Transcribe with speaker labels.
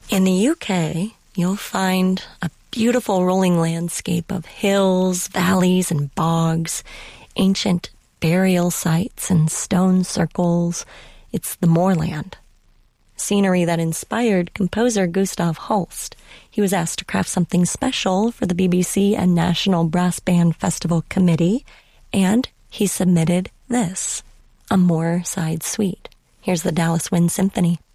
Speaker 1: In the UK, you'll find a beautiful rolling landscape of hills, valleys, and bogs, ancient burial sites and stone circles. It's the moorland. Scenery that inspired composer Gustav Holst. He was asked to craft something special for the BBC and National Brass Band Festival Committee, and he submitted this, a Moorside Suite. Here's the Dallas Wind Symphony.